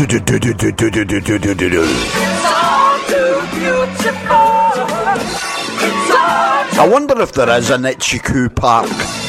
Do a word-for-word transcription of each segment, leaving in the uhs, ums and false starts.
I wonder if there is an Itchy-Coo Park.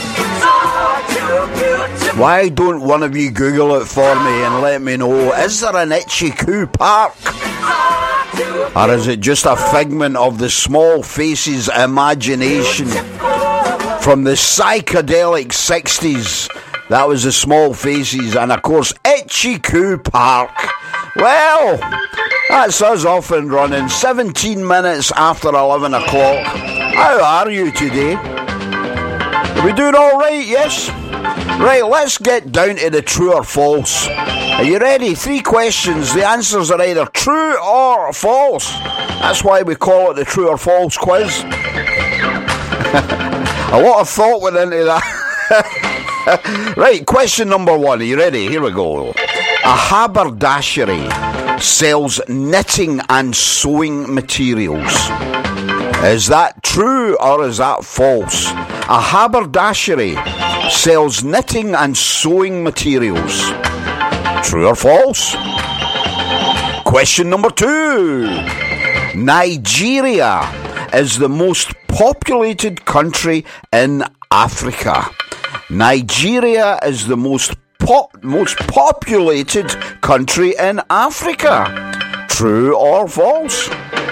Why don't one of you Google it for me and let me know, is there an Itchy-Coo Park? Or is it just a figment of the small face's imagination from the psychedelic sixties? That was the Small Faces, and of course Itchy-Coo Park. Well, that's us off and running, seventeen minutes after eleven o'clock. How are you today? Are we doing alright, yes? Right, let's get down to the true or false. Are you ready? Three questions. The answers are either true or false. That's why we call it the true or false quiz. A lot of thought went into that. Right, question number one. Are you ready? Here we go. A haberdashery sells knitting and sewing materials. Is that true or is that false? A haberdashery sells knitting and sewing materials. True or false? Question number two. Nigeria is the most populated country in Africa. Nigeria is the most pop, most populated country in Africa. True or false?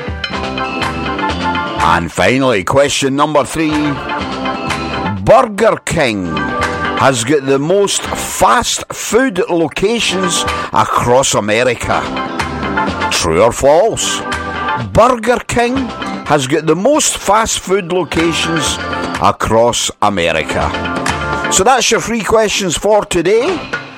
And finally, question number three. Burger King has got the most fast food locations across America. True or false? Burger King has got the most fast food locations across America. So that's your three questions for today.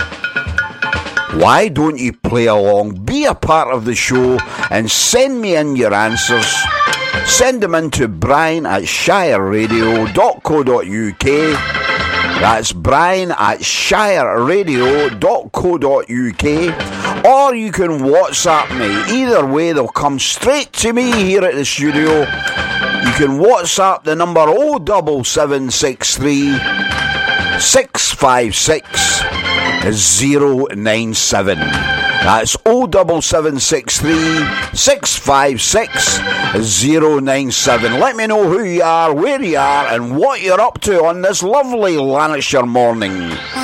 Why don't you play along, be a part of the show, and send me in your answers? Send them in to Brian at shire radio dot co dot uk. That's Brian at shire radio dot co dot uk. Or you can WhatsApp me. Either way, they'll come straight to me here at the studio. You can WhatsApp the number oh seven seven six three, six five six, zero nine seven. That's oh seven seven six three, six five six, zero nine seven. Let me know who you are, where you are, and what you're up to on this lovely Lanarkshire morning.